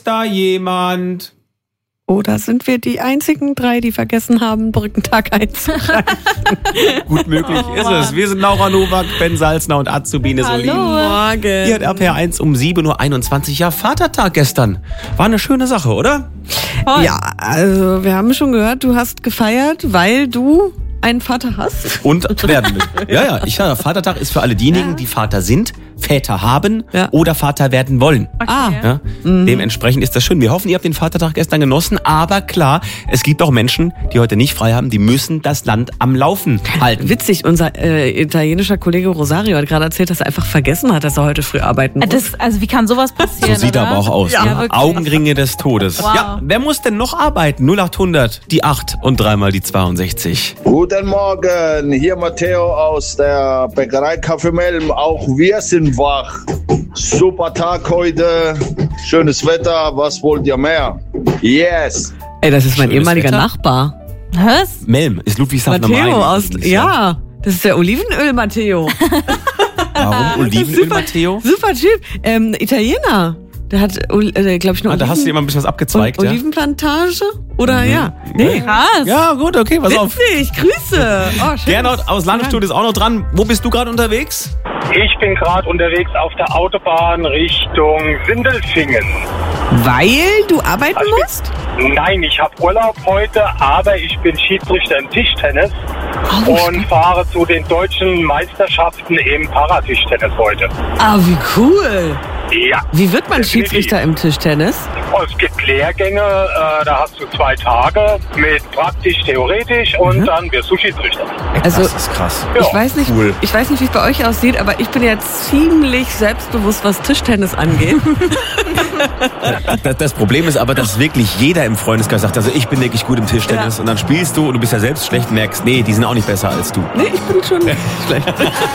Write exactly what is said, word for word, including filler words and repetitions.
da jemand? Oder sind wir die einzigen drei, die vergessen haben, Brückentag einzureichen? Gut möglich Oh, ist Mann. es. Wir sind Laura Nowak, Ben Salzner und Azubine Solin. Morgen. Hier hat R P R eins um sieben Uhr einundzwanzig. Ja, Vatertag gestern. War eine schöne Sache, oder? Ja, also wir haben schon gehört, du hast gefeiert, weil du einen Vater hast. Und werden will. Ja, ja. Ich sage, Vatertag ist für alle diejenigen, die Vater sind, Väter haben Ja. oder Vater werden wollen. Ah, Ja? Dementsprechend ist das schön. Wir hoffen, ihr habt den Vatertag gestern genossen. Aber klar, es gibt auch Menschen, die heute nicht frei haben. Die müssen das Land am Laufen halten. witzig, unser äh, italienischer Kollege Rosario hat gerade erzählt, dass er einfach vergessen hat, dass er heute früh arbeiten muss. Das, also wie kann sowas passieren? So sieht er oder? aber auch aus. Ja, ne? wirklich. Augenringe des Todes. Wow. Ja, wer muss denn noch arbeiten? null acht hundert, die acht und dreimal die zweiundsechzig. Guten Morgen, hier Matteo aus der Bäckerei Kaffee Melm. Auch wir sind wach. Super Tag heute, schönes Wetter, was wollt ihr mehr? Yes! Ey, das ist mein Schönes ehemaliger Wetter. Nachbar. Was? Melm ist Ludwigshafen am Matteo Main. aus, ja, das ist der Olivenöl Matteo. Warum Olivenöl, Super. Matteo? Super Typ, ähm, Italiener. Der hat, äh, glaube ich, eine Ah, da hast du Oliven- dir immer ein bisschen was abgezweigt, Ol- ja? Olivenplantage? Oder ja? Nee. Krass. Ja, gut, okay, pass auf. Witzig, Grüße. Oh, schön. Gernot aus Landstuhl ist auch noch dran. Wo bist du gerade unterwegs? Ich bin gerade unterwegs auf der Autobahn Richtung Sindelfingen. Weil du arbeiten Also ich- musst? Nein, ich habe Urlaub heute, aber ich bin Schiedsrichter im Tischtennis Oh, und fahre zu den deutschen Meisterschaften im Paratischtennis heute. Ah, wie cool. Ja. Wie wird man Definitiv. Schiedsrichter im Tischtennis? Oh, es gibt Lehrgänge, äh, da hast du zwei Tage mit praktisch, theoretisch und dann wirst du Schiedsrichter. Also, Das ist krass. Ja. ich weiß nicht, cool. ich weiß nicht, wie es bei euch aussieht, aber ich bin ja ziemlich selbstbewusst, was Tischtennis angeht. Das, das Problem ist aber, dass wirklich jeder im Freundeskreis sagt, also ich bin wirklich gut im Tischtennis. Ja. Und dann spielst du und du bist ja selbst schlecht und merkst, nee, die sind auch nicht besser als du. Nee, ich bin schon schlecht.